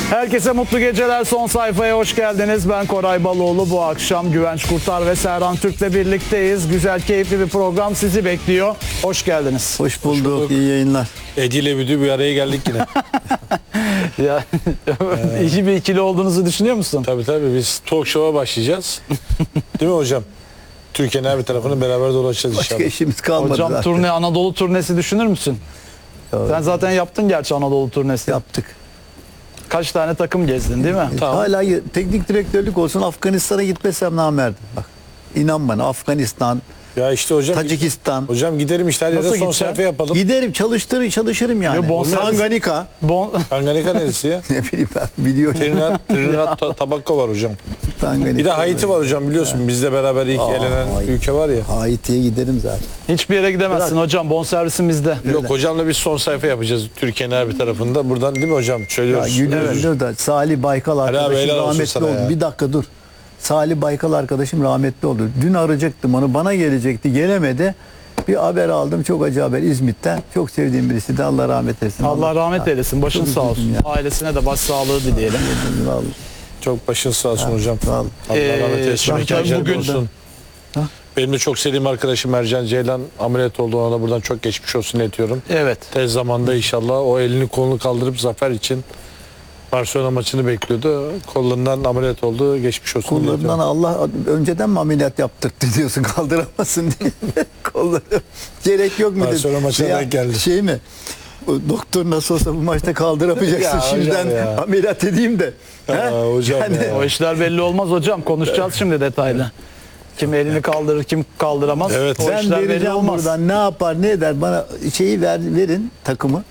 Herkese mutlu geceler. Son sayfaya hoş geldiniz. Ben Koray Baloğlu. Bu akşam Güvenç Kurtar ve Serhan Türk'le birlikteyiz. Güzel, keyifli bir program sizi bekliyor. Hoş geldiniz. Hoş bulduk. İyi yayınlar. Edi ile Büdü bir araya geldik yine. Ya, iyi bir ikili olduğunuzu düşünüyor musun? Tabii biz talk show'a başlayacağız. Değil mi hocam? Türkiye'nin her bir tarafını beraber dolaşacağız Başka inşallah. işimiz kalmadı Hocam zaten. Anadolu turnesi düşünür müsün? Sen zaten yaptın gerçi Anadolu turnesi. Yaptık. Kaç tane takım gezdin değil mi? Tamam. Hala teknik direktörlük olsun, Afganistan'a gitmesem namerdim. Bak. İnan bana, Afganistan, Ya işte hocam. Tacikistan. Hocam giderim işte her yerde Nasıl son gideceksin? sayfa yapalım. Giderim, çalışırım yani. Ya bonservis- Tanganyika. Tanganyika neresi ya? Ne bileyim ben, biliyorum. Trinidad Tabakko var hocam. Tanganyika. Bir de Haiti var hocam, biliyorsun bizle beraber ilk elenen Haiti. ülke var ya. Haiti'ye giderim zaten. Hiçbir yere gidemezsin hocam. Bonservisin bizde. Yok hocamla biz son sayfa yapacağız Türkiye'nin her bir tarafında. Buradan değil mi hocam? Ya Söylüyoruz. gülüyoruz da Salih Baykal abi, arkadaşım helal olsun rahmetli sana oldu. ya. Bir dakika dur. Salih Baykal arkadaşım rahmetli oldu. Dün arayacaktım onu. Bana gelecekti. Gelemedi. Bir haber aldım. Çok acı haber İzmit'ten. Çok sevdiğim birisi de Allah rahmet eylesin. Allah rahmet eylesin. Başın Çok sağ olsun. üzüldüm ya. Ailesine de başsağlığı dileyelim. Vallahi. Çok başın sağ olsun hocam. Sağ ol. Allah rahmet eylesin. ben Mekan cennet bugün- olsun. Benim de çok sevdiğim arkadaşım Ercan Ceylan ameliyat oldu. Ona da buradan çok geçmiş olsun iletiyorum. Evet. Tez zamanda inşallah o elini kolunu kaldırıp zafer için Barcelona maçını bekliyordu. Kollarından ameliyat oldu. Geçmiş olsun Kollarından iletiyorum. Allah önceden mi ameliyat yaptırttı diyorsun kaldıramasın diye. Kolları gerek yok mu dedi. Barcelona maçına Veya denk geldi. Şey mi? O doktor nasıl olsa bu maçta kaldıramayacaksın. Ya hocam Şimdiden ya. ameliyat edeyim de. Hocam ya. O işler belli olmaz hocam. Konuşacağız şimdi detaylı. Kim elini kaldırır, kim kaldıramaz. Evet. O Ben işler belli vereceğim olmaz. buradan ne yapar ne eder bana şeyi verin takımı.